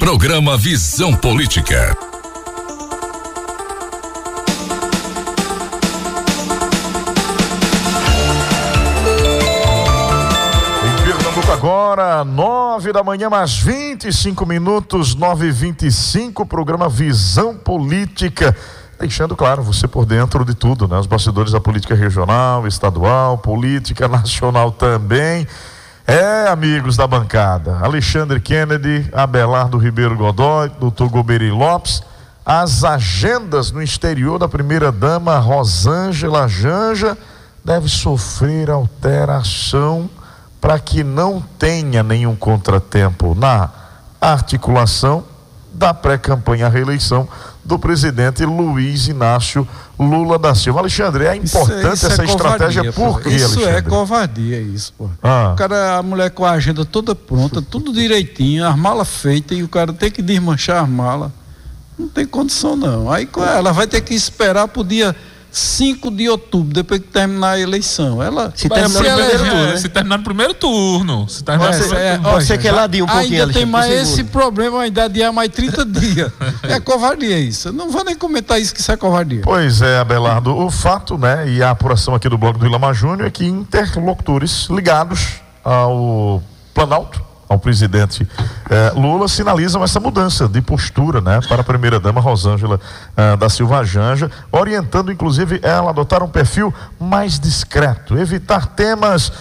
Programa Visão Política. Agora, 9 da manhã, mais 25 minutos, 9h25, programa Visão Política. Deixando claro, você por dentro de tudo, né? Os bastidores da política regional, estadual, política nacional também. Amigos da bancada, Alexandre Kennedy, Abelardo Ribeiro Godoy, Dr. Goberi Lopes, as agendas no exterior da primeira-dama Rosângela Janja deve sofrer alteração para que não tenha nenhum contratempo na articulação da pré-campanha à reeleição do presidente Luiz Inácio Lula da Silva. Alexandre, é importante essa estratégia, por quê, Isso Alexandre? é covardia, isso, pô. O cara, a mulher com a agenda toda pronta, tudo direitinho, as malas feitas, e o cara tem que desmanchar as malas. Não tem condição, não. Aí ela vai ter que esperar pro dia 5 de outubro, depois que terminar a eleição. Se terminar no primeiro turno. Você quer lá de um pouquinho, ainda tem mais esse problema, ainda adiar mais 30 dias. É covardia isso. Eu não vou nem comentar isso, que isso é covardia. Pois é, Abelardo. O fato, né, e a apuração aqui do bloco do Ilamar Júnior é que interlocutores ligados ao Planalto, ao presidente Lula, sinalizam essa mudança de postura, né, para a primeira-dama Rosângela da Silva Janja, orientando inclusive ela a adotar um perfil mais discreto, evitar temas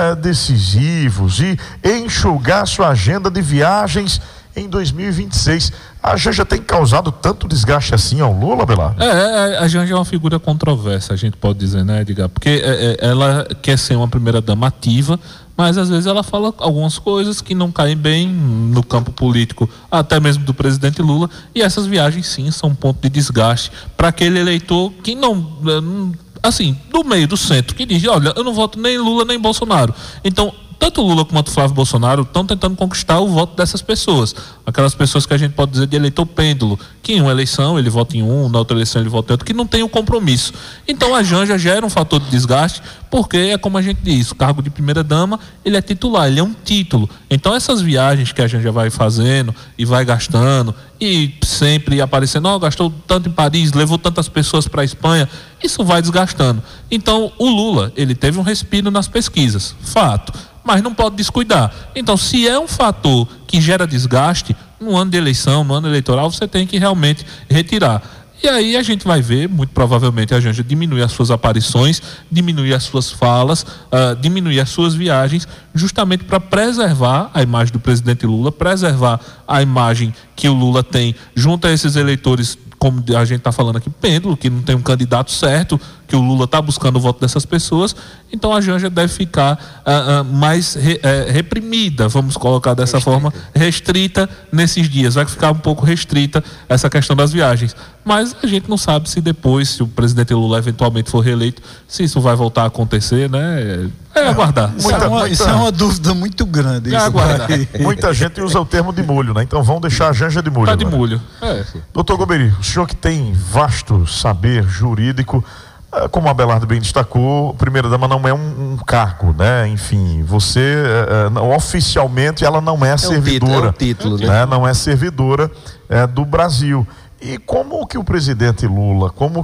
decisivos e enxugar sua agenda de viagens em 2026. A Janja tem causado tanto desgaste assim ao Lula, Abelardo? A Janja é uma figura controversa, a gente pode dizer, né, Edgar? Porque ela quer ser uma primeira-dama ativa, mas às vezes ela fala algumas coisas que não caem bem no campo político, até mesmo do presidente Lula, e essas viagens sim são um ponto de desgaste para aquele eleitor que não, assim, do meio, do centro, que diz, olha, eu não voto nem Lula nem Bolsonaro. Então, tanto Lula quanto Flávio Bolsonaro estão tentando conquistar o voto dessas pessoas, aquelas pessoas que a gente pode dizer de eleitor pêndulo, que em uma eleição ele vota em um, na outra eleição ele vota em outro, que não tem um compromisso. Então a Janja gera um fator de desgaste, porque é como a gente diz, o cargo de primeira-dama, ele é titular, ele é um título. Então essas viagens que a Janja vai fazendo e vai gastando, e sempre aparecendo, gastou tanto em Paris, levou tantas pessoas para a Espanha, isso vai desgastando. Então o Lula, ele teve um respiro nas pesquisas, fato, mas não pode descuidar. Então, se é um fator que gera desgaste, no ano de eleição, no ano eleitoral, você tem que realmente retirar. E aí a gente vai ver, muito provavelmente, a Janja diminuir as suas aparições, diminuir as suas falas, diminuir as suas viagens, justamente para preservar a imagem do presidente Lula, preservar a imagem que o Lula tem junto a esses eleitores, como a gente está falando aqui, pêndulo, que não tem um candidato certo, que o Lula está buscando o voto dessas pessoas. Então a Janja deve ficar mais reprimida, vamos colocar dessa forma, restrita nesses dias. Vai ficar um pouco restrita essa questão das viagens. Mas a gente não sabe se depois, se o presidente Lula eventualmente for reeleito, se isso vai voltar a acontecer, né? Aguardar. Isso é uma dúvida muito grande. Aguardar. Muita gente usa o termo de molho, né? Então vamos deixar a Janja de molho. Tá de molho. Doutor Goberi, o senhor que tem vasto saber jurídico, como a Abelardo bem destacou, primeira-dama não é um cargo, né? Enfim, você oficialmente ela não é servidora. É um título, né? Não é servidora do Brasil. E como que o presidente Lula, como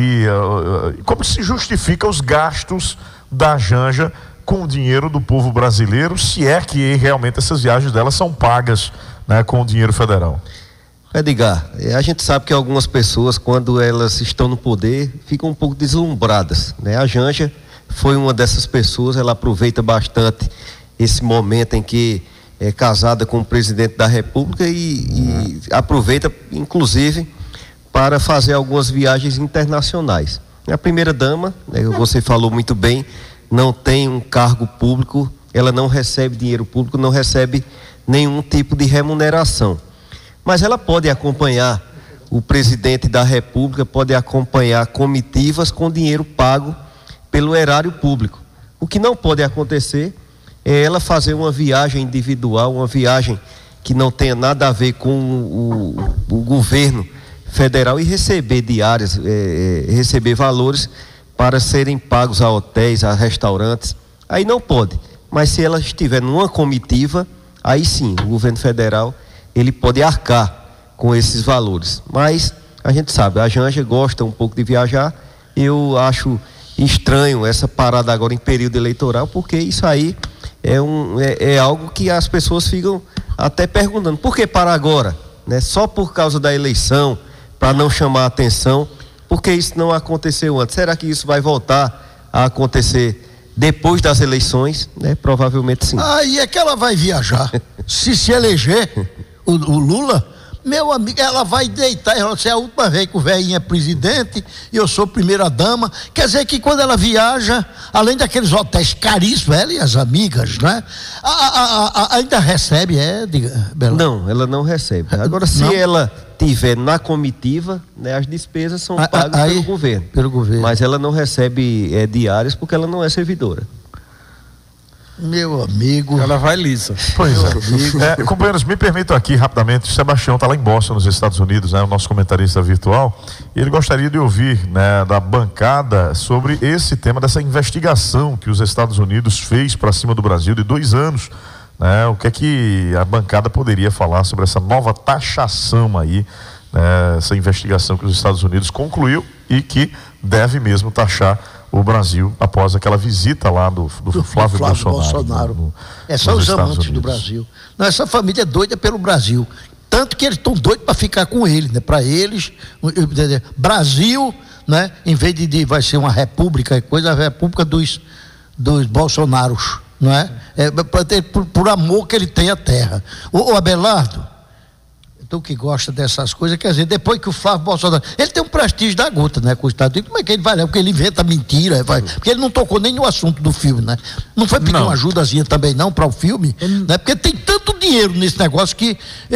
se justifica os gastos da Janja com o dinheiro do povo brasileiro, se é que realmente essas viagens delas são pagas, né, com o dinheiro federal? Edgar, a gente sabe que algumas pessoas, quando elas estão no poder, ficam um pouco deslumbradas, né? A Janja foi uma dessas pessoas, ela aproveita bastante esse momento em que é casada com o presidente da República e aproveita, inclusive, para fazer algumas viagens internacionais. A primeira-dama, né, você falou muito bem, não tem um cargo público, ela não recebe dinheiro público, não recebe nenhum tipo de remuneração. Mas ela pode acompanhar o presidente da República, pode acompanhar comitivas com dinheiro pago pelo erário público. O que não pode acontecer é ela fazer uma viagem individual, uma viagem que não tenha nada a ver com o governo federal e receber diárias, receber valores para serem pagos a hotéis, a restaurantes. Aí não pode. Mas se ela estiver numa comitiva, aí sim, o governo federal ele pode arcar com esses valores. Mas a gente sabe, a Janja gosta um pouco de viajar. Eu acho estranho essa parada agora em período eleitoral, porque isso aí é algo que as pessoas ficam até perguntando, por que para agora? Né? Só por causa da eleição, para não chamar a atenção, porque isso não aconteceu antes. Será que isso vai voltar a acontecer depois das eleições? Né? Provavelmente sim. Aí é que ela vai viajar. Se eleger o Lula, meu amigo, ela vai deitar e falar assim, é a última vez que o velhinho é presidente e eu sou primeira dama. Quer dizer que quando ela viaja, além daqueles hotéis caríssimos, ela e as amigas, né? Ainda recebe, Bela? Não, ela não recebe. Agora, se ela tiver na comitiva, né, as despesas são pagas pelo governo. Pelo governo. Mas ela não recebe diárias porque ela não é servidora. Meu amigo. Ela vai lisa. Pois é. Companheiros, me permitam aqui rapidamente, o Sebastião está lá em Boston, nos Estados Unidos, né, o nosso comentarista virtual, e ele gostaria de ouvir, né, da bancada sobre esse tema dessa investigação que os Estados Unidos fez para cima do Brasil de 2 anos. Né, o que é que a bancada poderia falar sobre essa nova taxação aí, né, essa investigação que os Estados Unidos concluiu e que deve mesmo taxar o Brasil após aquela visita lá do Flávio Bolsonaro. São os amantes do Brasil. Não, essa família é doida pelo Brasil. Tanto que eles estão doidos para ficar com ele, né? Para eles, Brasil, né? Em vez de vai ser uma república, a república dos Bolsonaros, não é? Por amor que ele tem à terra. Ô Abelardo, tu que gosta dessas coisas, quer dizer, depois que o Flávio Bolsonaro, ele tem um prestígio da gota, né, com o Estado Unidos, como é que ele vai, porque ele inventa mentira, porque ele não tocou nem no assunto do filme, né, não foi pedir uma ajudazinha também não para o filme, né, porque tem tanto dinheiro nesse negócio que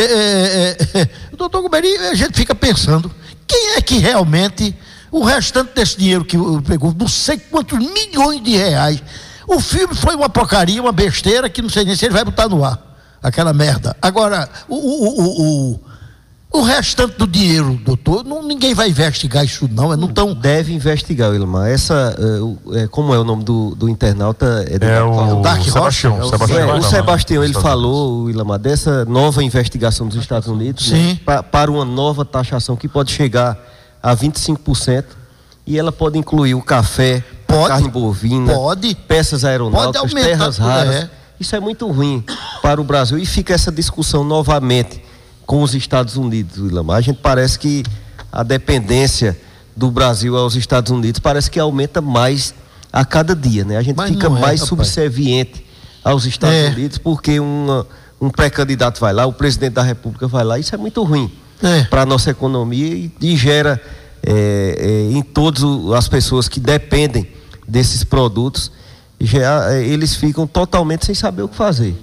doutor Guberi, a gente fica pensando, quem é que realmente, o restante desse dinheiro que pegou, não sei quantos milhões de reais, o filme foi uma porcaria, uma besteira, que não sei nem se ele vai botar no ar. Aquela merda. Agora, o restante do dinheiro, doutor, ninguém vai investigar isso não, não tão... Deve investigar, Wilmar. Como é o nome do internauta? O Dark Sebastião. O Sebastião, ele falou, Wilmar, dessa nova investigação dos Estados Unidos, né, para uma nova taxação que pode chegar a 25%, e ela pode incluir o café, carne bovina, peças aeronáuticas, terras raras. Isso é muito ruim para o Brasil e fica essa discussão novamente com os Estados Unidos, Wilmar. A gente parece que a dependência do Brasil aos Estados Unidos parece que aumenta mais a cada dia, né? A gente fica mais subserviente aos Estados Unidos porque um pré-candidato vai lá, o presidente da República vai lá. Isso é muito ruim para a nossa economia e gera em todas as pessoas que dependem desses produtos, eles ficam totalmente sem saber o que fazer.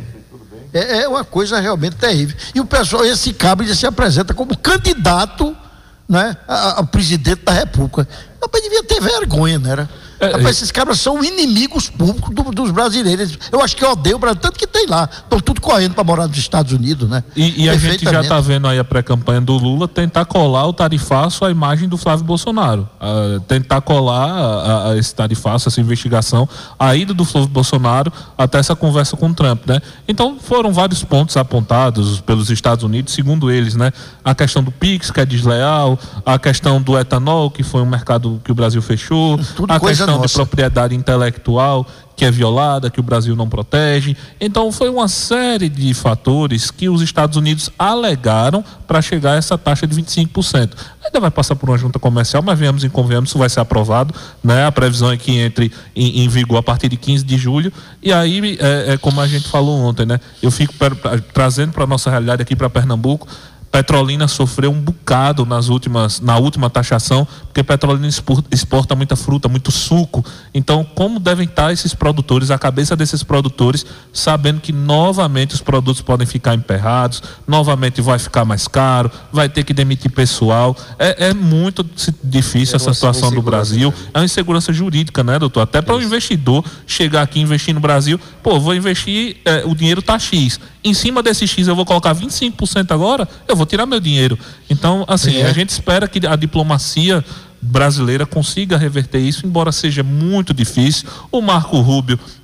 É uma coisa realmente terrível. E o pessoal, esse cabo, ele se apresenta como candidato, né, a presidente da República. Mas devia ter vergonha, né? Esses cabras são inimigos públicos dos brasileiros. Eu acho que odeiam o Brasil, tanto que tem lá. Estão tudo correndo para morar nos Estados Unidos, né? E a gente já está vendo aí a pré-campanha do Lula tentar colar o tarifaço à imagem do Flávio Bolsonaro. Tentar colar esse tarifaço, essa investigação, a ida do Flávio Bolsonaro até essa conversa com o Trump, né? Então foram vários pontos apontados pelos Estados Unidos, segundo eles, né? A questão do PIX, que é desleal, a questão do etanol, que foi um mercado que o Brasil fechou, a questão de propriedade intelectual que é violada, que o Brasil não protege. Então foi uma série de fatores que os Estados Unidos alegaram para chegar a essa taxa de 25%. Ainda vai passar por uma junta comercial, mas venhamos e convenhamos, isso vai ser aprovado, né? A previsão é que entre em vigor a partir de 15 de julho, e aí como a gente falou ontem, né? Eu fico trazendo para a nossa realidade aqui para Pernambuco. Petrolina sofreu um bocado na última taxação, porque Petrolina exporta muita fruta, muito suco. Então, como devem estar esses produtores, a cabeça desses produtores, sabendo que novamente os produtos podem ficar emperrados, novamente vai ficar mais caro, vai ter que demitir pessoal. É muito difícil essa situação do Brasil. É uma insegurança jurídica, né, doutor? Até para o investidor chegar aqui e investir no Brasil, vou investir, o dinheiro está X. Em cima desse X eu vou colocar 25% agora, eu vou tirar meu dinheiro. Então, assim, a gente espera que a diplomacia brasileira consiga reverter isso, embora seja muito difícil. O Marco Rubio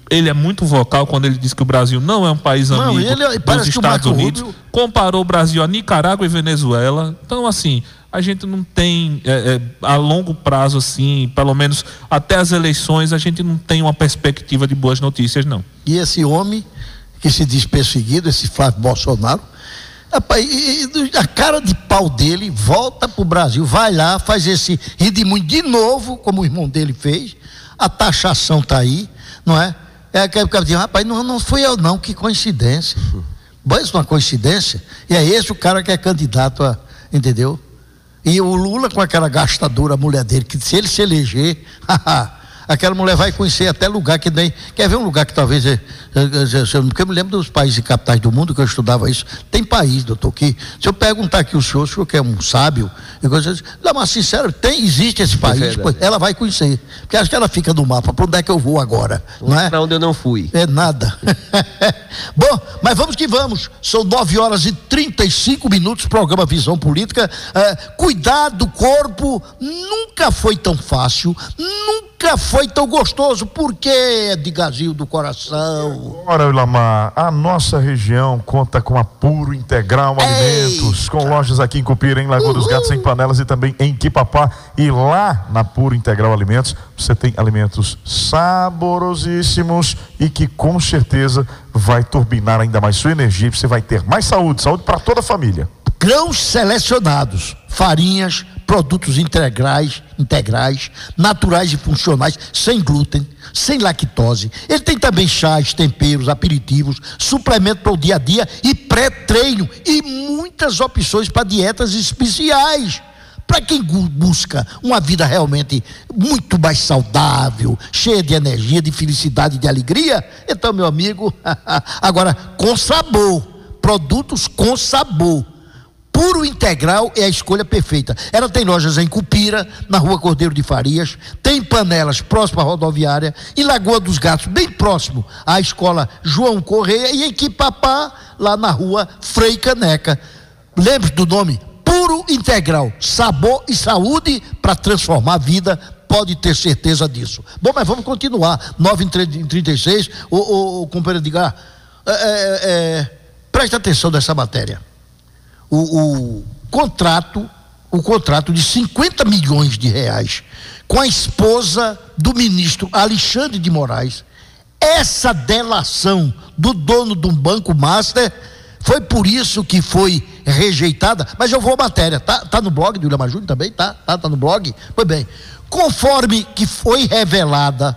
ele é muito vocal quando ele diz que o Brasil não é um país amigo dos Estados Unidos. Comparou o Brasil a Nicarágua e Venezuela. Então, assim, a gente não tem, a longo prazo, assim, pelo menos até as eleições, a gente não tem uma perspectiva de boas notícias, não. E esse homem que se diz perseguido, esse Flávio Bolsonaro, rapaz, a cara de pau dele volta pro Brasil, vai lá, faz esse redemoinho de novo, como o irmão dele fez. A taxação tá aí, não é? O cara diz, rapaz, não fui eu não, que coincidência. Bom, isso é uma coincidência. E é esse o cara que é candidato a, entendeu? E o Lula com aquela gastadora mulher dele, que se ele se eleger, aquela mulher vai conhecer até lugar que nem, quer ver um lugar que talvez, porque eu me lembro dos países e capitais do mundo que eu estudava isso, tem país, doutor, que se eu perguntar aqui o senhor que é um sábio, não, mas sincero, existe esse país, pois ela vai conhecer, porque acho que ela fica no mapa, para onde é que eu vou agora, não é? Para onde eu não fui. É nada. Bom, mas vamos que vamos, são 9h35, programa Visão Política. Cuidar do corpo nunca foi tão fácil, nunca foi tão gostoso. Por quê, Edgarzinho do coração? Ora, Ilamar, a nossa região conta com a Puro Integral Alimentos, com lojas aqui em Cupira, em Lagoa dos Gatos, em Panelas e também em Quipapá. E lá na Puro Integral Alimentos, você tem alimentos saborosíssimos e que com certeza vai turbinar ainda mais sua energia. Você vai ter mais saúde para toda a família. Grãos selecionados, farinhas, produtos integrais, naturais e funcionais, sem glúten, sem lactose. Ele tem também chás, temperos, aperitivos, suplemento para o dia a dia e pré-treino e muitas opções para dietas especiais. Para quem busca uma vida realmente muito mais saudável, cheia de energia, de felicidade, de alegria, então, meu amigo, agora com sabor, produtos com sabor. Puro Integral é a escolha perfeita. Ela tem lojas em Cupira, na Rua Cordeiro de Farias, tem Panelas, próximo à rodoviária, em Lagoa dos Gatos, bem próximo à Escola João Correia, e em Quipapá, lá na Rua Frei Caneca. Lembre-se do nome, Puro Integral, sabor e saúde para transformar a vida, pode ter certeza disso. Bom, mas vamos continuar, 9h36, o companheiro Edgar, preste atenção nessa matéria. O contrato de 50 milhões de reais com a esposa do ministro Alexandre de Moraes, essa delação do dono de um banco master, foi por isso que foi rejeitada, mas eu vou à matéria, tá no blog do Ilamar Júnior também, tá no blog, pois bem, conforme que foi revelado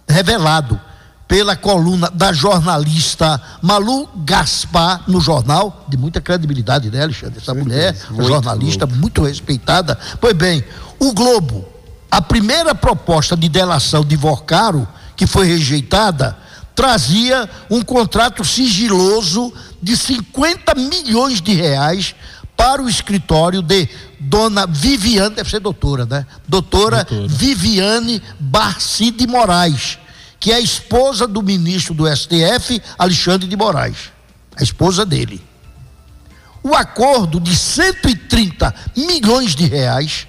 pela coluna da jornalista Malu Gaspar no jornal, de muita credibilidade, né, Alexandre? Essa mulher, jornalista muito respeitada. Pois bem, o Globo, a primeira proposta de delação de Vocaro, que foi rejeitada, trazia um contrato sigiloso de 50 milhões de reais para o escritório de dona Viviane, deve ser doutora, né? Doutora Viviane Barci de Moraes, que é a esposa do ministro do STF, Alexandre de Moraes, a esposa dele. O acordo de 130 milhões de reais,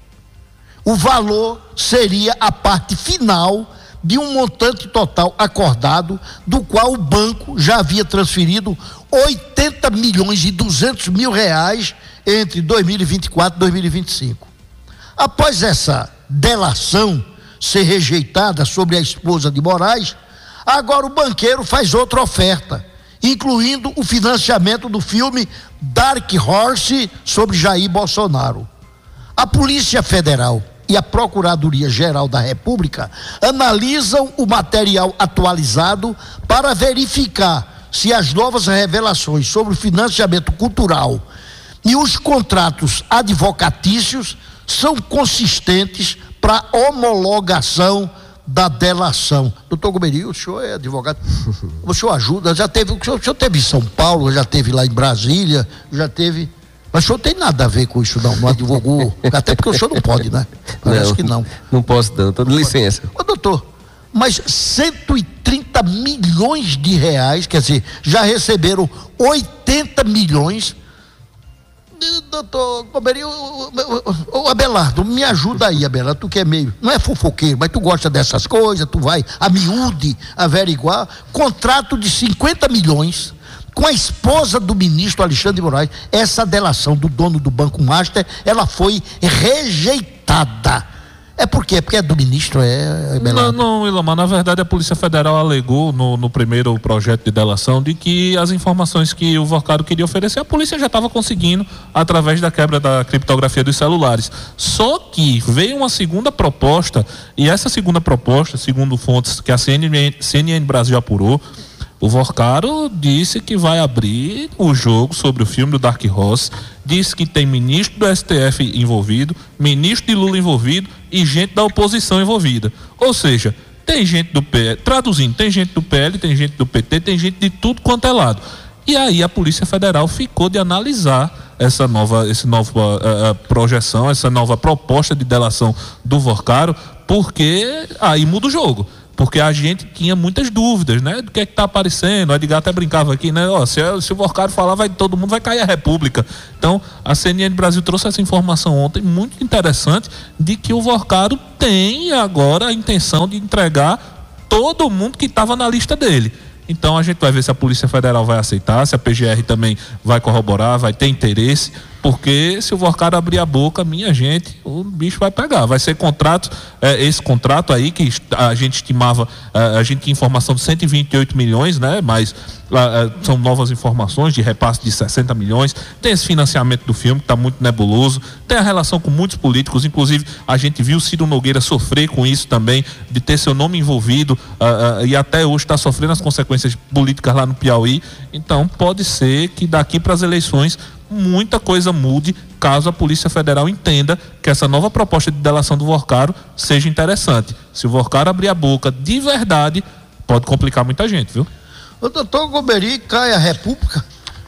o valor seria a parte final de um montante total acordado, do qual o banco já havia transferido 80 milhões e 200 mil reais entre 2024 e 2025. Após essa delação ser rejeitada sobre a esposa de Moraes, agora o banqueiro faz outra oferta, incluindo o financiamento do filme Dark Horse sobre Jair Bolsonaro. A Polícia Federal e a Procuradoria-Geral da República analisam o material atualizado para verificar se as novas revelações sobre o financiamento cultural e os contratos advocatícios são consistentes para homologação da delação. Doutor Gomerio, o senhor é advogado, o senhor ajuda, o senhor teve em São Paulo, já teve lá em Brasília, já teve, mas o senhor tem nada a ver com isso não advogou, até porque o senhor não pode, né? Parece não, que não. Não posso não, estou de licença. Ô, doutor, mas 130 milhões de reais, quer dizer, já receberam 80 milhões, doutor Goberi, ô Abelardo, me ajuda aí, Abelardo, tu que é meio, não é fofoqueiro, mas tu gosta dessas coisas, tu vai a miúde averiguar, contrato de 50 milhões com a esposa do ministro Alexandre de Moraes. Essa delação do dono do Banco Master, ela foi rejeitada. É por quê? Porque é do ministro, Não, Ilamar, na verdade a Polícia Federal alegou no primeiro projeto de delação de que as informações que o Vorcaro queria oferecer, a polícia já estava conseguindo através da quebra da criptografia dos celulares. Só que veio uma segunda proposta, e essa segunda proposta, segundo fontes que a CNN Brasil apurou, o Vorcaro disse que vai abrir o jogo sobre o filme do Dark Horse, disse que tem ministro do STF envolvido, ministro de Lula envolvido e gente da oposição envolvida. Ou seja, tem gente do PL, traduzindo, tem gente do PL, tem gente do PT, tem gente de tudo quanto é lado. E aí a Polícia Federal ficou de analisar essa nova projeção, essa nova proposta de delação do Vorcaro, porque aí muda o jogo. Porque a gente tinha muitas dúvidas, né? Do que é que tá aparecendo. O Edgar até brincava aqui, né? Ó, se o Vorcaro falar, todo mundo vai cair a República. Então, a CNN Brasil trouxe essa informação ontem, muito interessante, de que o Vorcaro tem agora a intenção de entregar todo mundo que estava na lista dele. Então, a gente vai ver se a Polícia Federal vai aceitar, se a PGR também vai corroborar, vai ter interesse, porque se o Vorcaro abrir a boca, minha gente, o bicho vai pegar. Vai ser contrato, esse contrato aí que a gente estimava, a gente tinha informação de 128 milhões, né? Mas são novas informações de repasse de 60 milhões. Tem esse financiamento do filme que está muito nebuloso, tem a relação com muitos políticos, inclusive a gente viu Ciro Nogueira sofrer com isso também, de ter seu nome envolvido, e até hoje está sofrendo as consequências políticas lá no Piauí. Então pode ser que daqui para as eleições muita coisa mude, caso a Polícia Federal entenda que essa nova proposta de delação do Vorcaro seja interessante. Se o Vorcaro abrir a boca de verdade, pode complicar muita gente, viu? O doutor Goberi cai a República.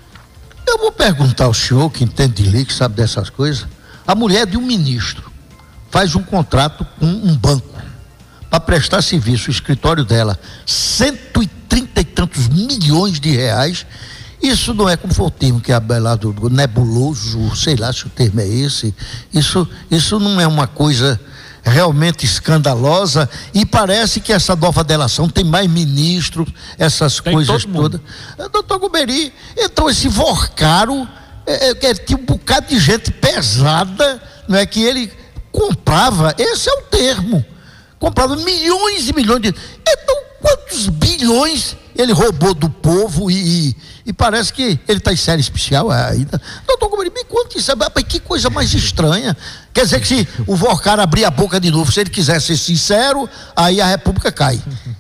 Eu vou perguntar ao senhor, que entende de lei, que sabe dessas coisas. A mulher de um ministro faz um contrato com um banco para prestar serviço, o escritório dela, 130 e tantos milhões de reais. Isso não é, como foi o termo que é Abelardo, nebuloso, sei lá se o termo é esse. Isso não é uma coisa realmente escandalosa, e parece que essa nova delação tem mais ministros, essas coisas todas. Doutor Goberi, então esse Vorcaro tinha um bocado de gente pesada, não é, que ele comprava, esse é o termo, comprava milhões e milhões de... Então quantos bilhões ele roubou do povo e parece que ele está em série especial ainda. Doutor Goberi, me conta isso, que coisa mais estranha. Quer dizer que se o Vorcaro abrir a boca de novo, se ele quiser ser sincero, aí a República cai.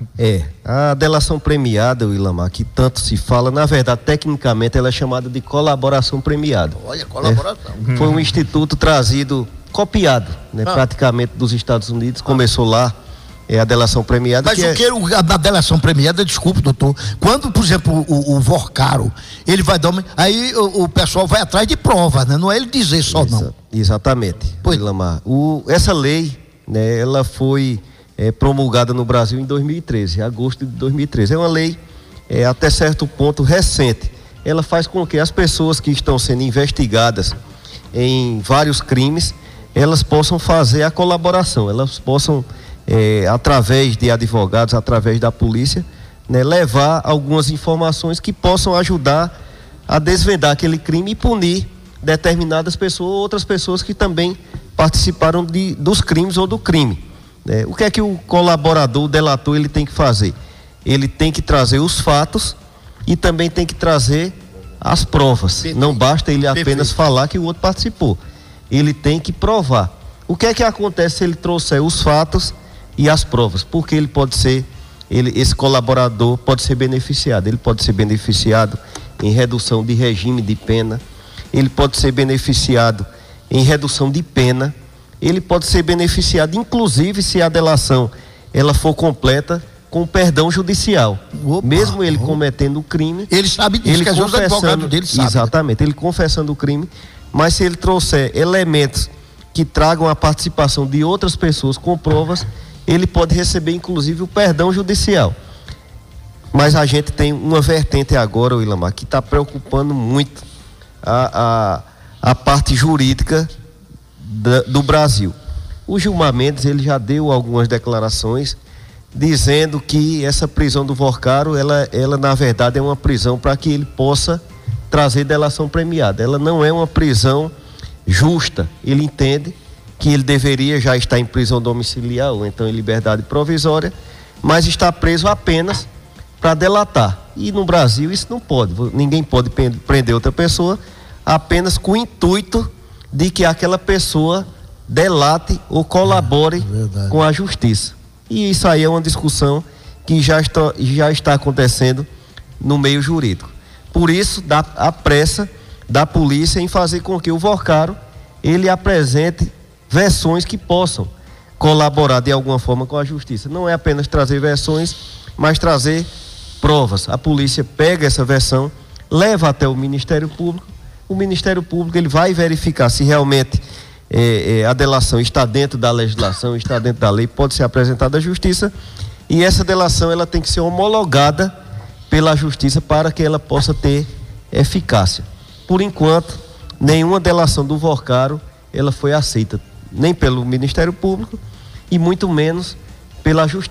A delação premiada, Ilamar, que tanto se fala, na verdade, tecnicamente ela é chamada de colaboração premiada. Olha, colaboração. Foi um instituto copiado, né, praticamente dos Estados Unidos, começou lá. É a delação premiada. Mas a delação premiada, desculpe, doutor, quando, por exemplo, o Vorcaro, ele vai dar aí o pessoal vai atrás de prova, né? Não é ele dizer só não. Exatamente, Ilamar. Essa lei, né, ela foi promulgada no Brasil em 2013, agosto de 2013. É uma lei até certo ponto recente. Ela faz com que as pessoas que estão sendo investigadas em vários crimes, elas possam fazer a colaboração, elas possam através de advogados, através da polícia, né, levar algumas informações que possam ajudar a desvendar aquele crime e punir determinadas pessoas ou outras pessoas que também participaram dos crimes ou do crime. O que é que o colaborador, o delator, ele tem que fazer? Ele tem que trazer os fatos e também tem que trazer as provas. Perfeito. Não basta ele apenas falar que o outro participou. Ele tem que provar. O que é que acontece se ele trouxer os fatos e as provas? Porque ele pode ser, esse colaborador pode ser beneficiado. Ele pode ser beneficiado em redução de regime de pena, ele pode ser beneficiado em redução de pena, ele pode ser beneficiado, inclusive, se a delação ela for completa, com perdão judicial. Mesmo ele cometendo o crime, ele sabe disso, ele os advogados dele sabem. Exatamente, ele confessando o crime, mas se ele trouxer elementos que tragam a participação de outras pessoas com provas, ele pode receber inclusive o perdão judicial. Mas a gente tem uma vertente agora, Ilamar, que está preocupando muito a a parte jurídica do Brasil. O Gilmar Mendes, ele já deu algumas declarações dizendo que essa prisão do Vorcaro, ela na verdade é uma prisão para que ele possa trazer delação premiada. Ela não é uma prisão justa. Ele entende que ele deveria já estar em prisão domiciliar ou então em liberdade provisória, mas está preso apenas para delatar. E no Brasil isso não pode. Ninguém pode prender outra pessoa apenas com o intuito de que aquela pessoa delate ou colabore com a justiça. E isso aí é uma discussão que já está acontecendo no meio jurídico. Por isso, a pressa da polícia em fazer com que o Vorcaro ele apresente versões que possam colaborar de alguma forma com a justiça. Não é apenas trazer versões, mas trazer provas. A polícia pega essa versão, leva até o Ministério Público. O Ministério Público ele vai verificar se realmente a delação está dentro da legislação, está dentro da lei, pode ser apresentada à justiça, e essa delação ela tem que ser homologada pela justiça para que ela possa ter eficácia. Por enquanto, nenhuma delação do Vorcaro ela foi aceita, nem pelo Ministério Público e muito menos pela justiça.